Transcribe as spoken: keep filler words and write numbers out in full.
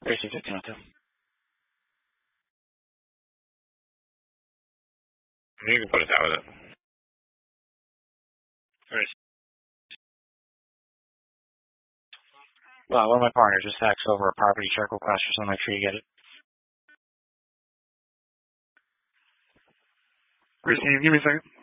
Gracie fifteen oh two. You can put us out with it. Gracie. Well, one of my partners just faxed over a property check request for something. Make sure you get it. Gracie, give me a second.